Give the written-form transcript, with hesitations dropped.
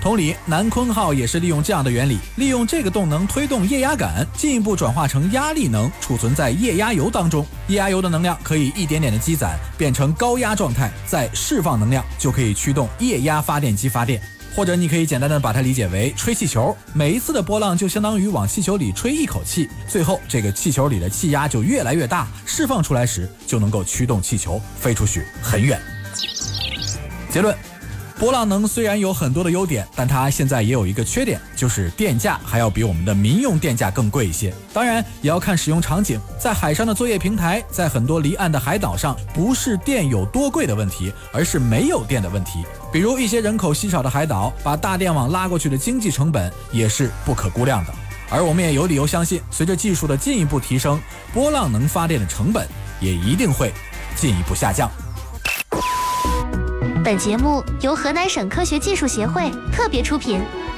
同理，南鲲号也是利用这样的原理，利用这个动能推动液压杆，进一步转化成压力能，储存在液压油当中。液压油的能量可以一点点的积攒，变成高压状态，再释放能量，就可以驱动液压发电机发电。或者你可以简单的把它理解为吹气球，每一次的波浪就相当于往气球里吹一口气，最后这个气球里的气压就越来越大，释放出来时就能够驱动气球飞出去很远。结论，波浪能虽然有很多的优点，但它现在也有一个缺点，就是电价还要比我们的民用电价更贵一些。当然也要看使用场景，在海上的作业平台，在很多离岸的海岛上，不是电有多贵的问题，而是没有电的问题。比如一些人口稀少的海岛，把大电网拉过去的经济成本也是不可估量的。而我们也有理由相信，随着技术的进一步提升，波浪能发电的成本也一定会进一步下降。 本节目由河南省科学技术协会特别出品。